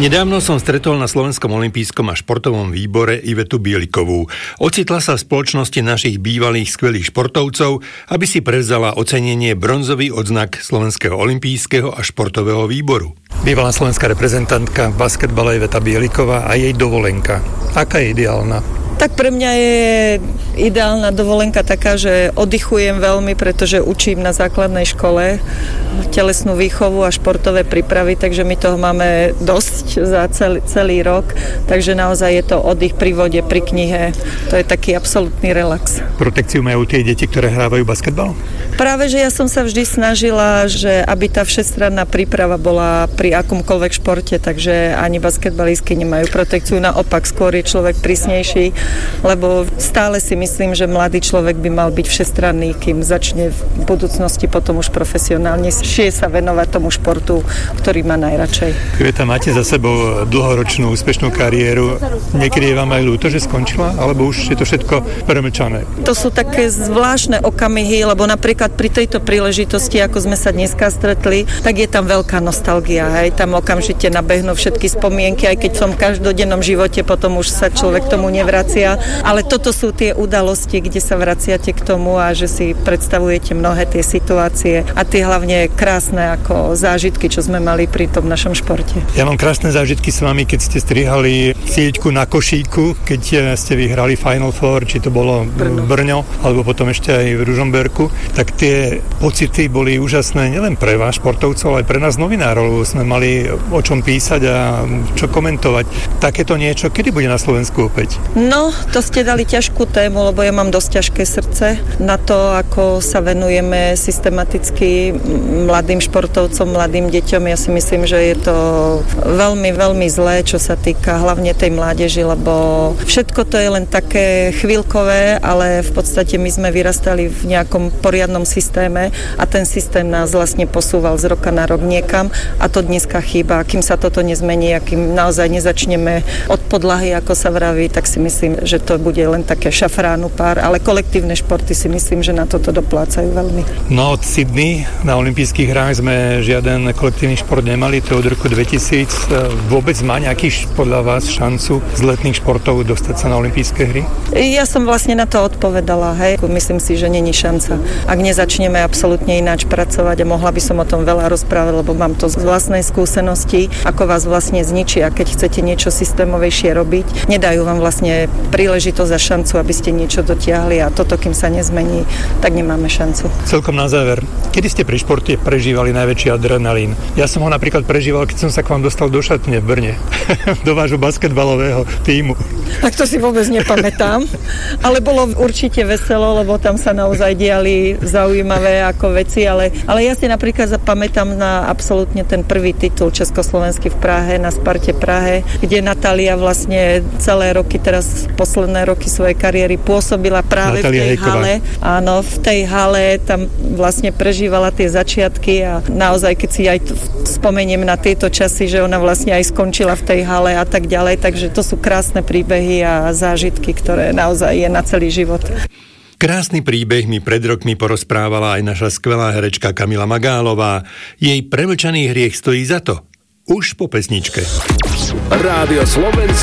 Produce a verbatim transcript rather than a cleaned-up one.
Nedávno som stretol na Slovenskom olympijskom a športovom výbore Ivetu Bielikovú. Ocitla sa v spoločnosti našich bývalých skvelých športovcov, aby si prevzala ocenenie bronzový odznak Slovenského olympijského a športového výboru. Bývalá slovenská reprezentantka v basketbale Iveta Bieliková a jej dovolenka. Aká je ideálna? Tak pre mňa je ideálna dovolenka taká, že oddychujem veľmi, pretože učím na základnej škole telesnú výchovu a športové prípravy, takže my toho máme dosť za celý, celý rok, takže naozaj je to oddych pri vode, pri knihe. To je taký absolútny relax. Protekciu majú tie deti, ktoré hrávajú basketbal? Práve, že ja som sa vždy snažila, že aby tá všestranná príprava bola pri akomkoľvek športe, takže ani basketbalistky nemajú protekciu, naopak skôr je človek prísnejší, lebo stále si myslím, že mladý človek by mal byť všestranný, kým začne v budúcnosti potom už profesionálne šie sa venovať tomu športu, ktorý má najradšej. Iveta, máte za sebou dlhoročnú úspešnú kariéru. Niekedy je vám aj ľúto, že skončila, alebo už je to všetko premlčané? To sú také zvláštne okamihy, lebo napríklad pri tejto príležitosti, ako sme sa dneska stretli, tak je tam veľká nostalgia. Hej. Tam okamžite nabehnú všetky spomienky, aj keď v tom každodennom živote potom už sa človek tomu nevracia. Ale toto sú tie udalosti, kde sa vraciate k tomu a že si predstavujete mnohé tie situácie a tie hlavne krásne ako zážitky, čo sme mali pri tom našom športe. Ja mám krásne zážitky s vami, keď ste strihali sieťku na košíku, keď ste vyhrali Final Four, či to bolo Brno, Brno alebo potom ešte aj v Ružomberku, tak tie pocity boli úžasné nielen pre vás športovcov, ale aj pre nás novinárov. Sme mali o čom písať a čo komentovať. Takéto niečo, kedy bude na Slovensku opäť? No, to ste dali ťažkú tému, lebo ja mám dosť ťažké srdce na to, ako sa venujeme systematicky mladým športovcom, mladým deťom. Ja si myslím, že je to veľmi, veľmi zlé, čo sa týka hlavne tej mládeži, lebo všetko to je len také chvíľkové, ale v podstate my sme vyrastali v nejakom poriadnom systéme a ten systém nás vlastne posúval z roka na rok niekam a to dneska chýba. Kým sa toto nezmení a kým naozaj nezačneme od podlahy, ako sa vraví, tak si myslím, že to bude len také šafránu pár, ale kolektívne športy si myslím, že na toto doplácajú veľmi. No od Sydney na olympijských hrách sme žiaden kolektívny šport nemali, to od roku dvetisíc. Vôbec má nejaký podľa vás šancu z letných športov dostať sa na olympijské hry? Ja som vlastne na to odpovedala, hej. Myslím si, že není šanca. Ak nezačneme absolútne ináč pracovať a mohla by som o tom veľa rozprávať, lebo mám to z vlastnej skúsenosti, ako vás vlastne zničia, keď chcete niečo systémovejšie robiť. Nedajú vám vlastne príležitosť a šancu, aby ste niečo dotiahli a toto, kým sa nezmení, tak nemáme šancu. Celkom na záver, kedy ste pri športe prežívali najväčší adrenalín? Ja som ho napríklad prežíval, keď som sa k vám dostal do šatne v Brne, do vášho basketbalového tímu. Tak to si vôbec nepamätám, ale bolo určite veselo, lebo tam sa naozaj diali zaujímavé ako veci, ale, ale ja si napríklad zapamätám na absolútne ten prvý titul československý v Prahe, na Sparte Prahe, kde Natália vlastne celé roky, teraz posledné roky svojej kariéry pôsobila práve Natália v tej Hejková. hale. Áno, v tej hale tam vlastne prežívala tie začiatky a naozaj, keď si aj spomeniem na tieto časy, že ona vlastne aj skončila v tej hale a tak ďalej, takže to sú krásne príbehy a zážitky, ktoré naozaj je na celý život. Krásny príbeh mi pred rokmi porozprávala aj naša skvelá herečka Kamila Magálová. Jej premlčaný hriech stojí za to. Už po pesničke. Rádio Slovensko.